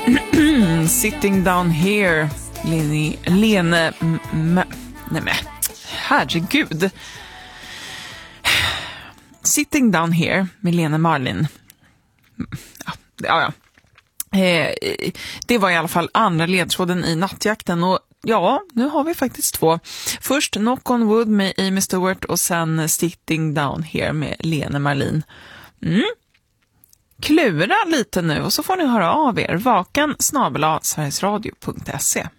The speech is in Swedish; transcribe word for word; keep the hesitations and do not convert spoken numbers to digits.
Sitting down here, Lene, Lene m- m- nej men, herregud. Sitting down here med Lene Marlin. Ja, ja, ja. Eh, det var i alla fall andra ledtråden i nattjakten, och ja, nu har vi faktiskt två. Först Knock on Wood med Amy Stewart och sen Sitting down here med Lene Marlin. Mm. Klura lite nu och så får ni höra av er. Vaken snabel-a sverigesradio punkt se.